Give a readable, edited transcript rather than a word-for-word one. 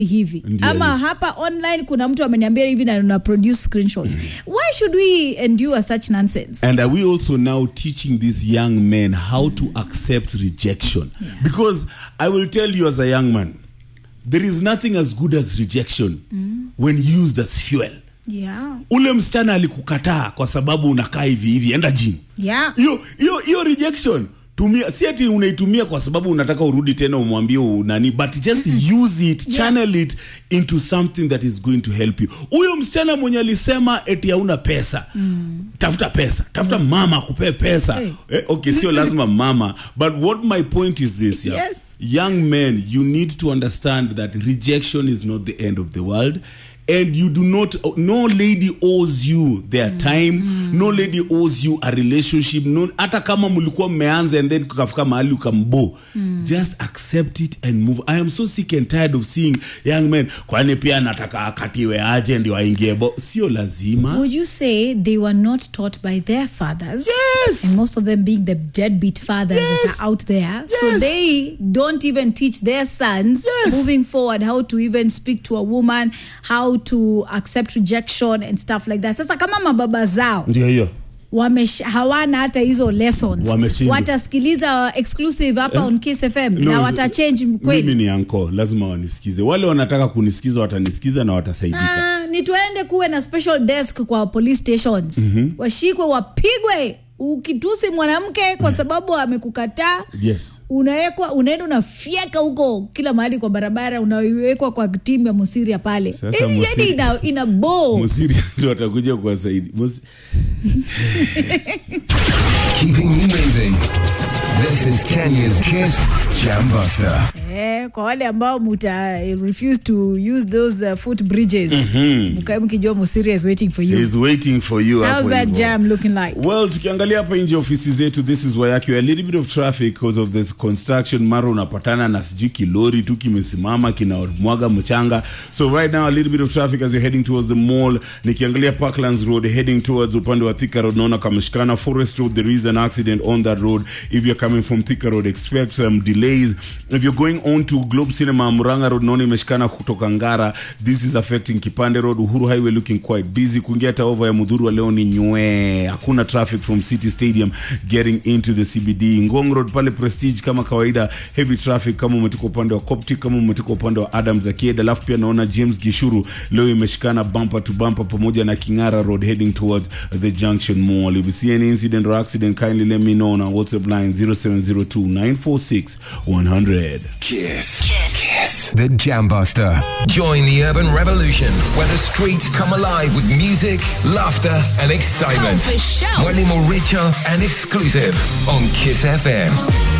hivi ama hapa online kuna mtu ameniambia hivi na una produce screenshots. Why should we endure such nonsense? And are we also now teaching these young men how to accept rejection? Because I will tell you as a young man, there is nothing as good as rejection when used as fuel. Ule msichana alikukataa kwa sababu unakaa hivi enda gym. Hiyo rejection tumia, si ati unaitumia kwa sababu unataka urudi tena umwambie nani, but just use it, channel it into something that is going to help you. Huyo msichana mwenye alisema eti hauna pesa, tafuta mama akupe pesa. Okay, sio lazima mama, but what my point is this, young men, you need to understand that rejection is not the end of the world. And you do not, no lady owes you their time, no lady owes you a relationship, no, hata kama mulikuwa mmeanza and then kukafika mahali ukambo, just accept it and move. I am so sick and tired of seeing young men, kwani pia nataka akatiwe aje ndio aingie bo, sio lazima. Would you say they were not taught by their fathers? Yes. And most of them being the deadbeat fathers that are out there. So they don't even teach their sons moving forward how to even speak to a woman, how to accept rejection and stuff like that. Sasa kama mababa zao ndio hiyo hawana hata hizo lessons, watasikiliza exclusive hapa on Kiss FM na watachange kweli. Mimi ni anko, lazima wanisikize. Wale wanataka kunisikiza watanisikiza na watasaidika. Ni tuende kuwe na special desk kwa police stations. Washikwe wapigwe ukitusi mwanamke kwa sababu amekukataa. Unaenda unafieka huko kila mahali kwa barabara, unawekwa kwa timu ya Musiria pale. Yani ina bo. Musiria ndio atakuja kuwasaidia. Keeping you moving. This is Kenya's Kiss Jambuster. Kwa wale ambao refuse to use those foot bridges, mkijua Musiria is waiting for you. He's waiting for you. How's that jam looking like? Well, tukiangalia hapa nje ofisi zetu, this is Wayaki, a little bit of traffic because of this construction. Maro unapatana na sijui kilori tu kimesimama kinamwaga mchanga. So right now a little bit of traffic as you're heading towards the mall. Nikiangalia Parklands Road heading towards upande wa Thika Road, naona kameshikana. Forest Road, there is an accident on that road. If you're coming from Thika Road, expect some delays. If you're going on to Globe Cinema Muranga Road, naona imeshikana kutoka Ngara. This is affecting Kipande Road. Uhuru Highway looking quite busy. Kuingia over ya Mudhuru wa leo ni nywe. Hakuna traffic from City Stadium getting into the CBD. Ngong Road pale Prestige kama kawaida, heavy traffic kama umetoka upande wa Coptic, kama umetoka upande wa Adams Arcade. Alafu pia naona James Gishuru leo imeshikana bumper to bumper pamoja na Kingara Road heading towards the Junction Mall. If you see any incident or accident, kindly let me know on our WhatsApp line 0702-946-100. Kiss. The Jambuster. Join the urban revolution where the streets come alive with music, laughter and excitement. Oh, for sure. Mwalimu richer and exclusive on Kiss FM.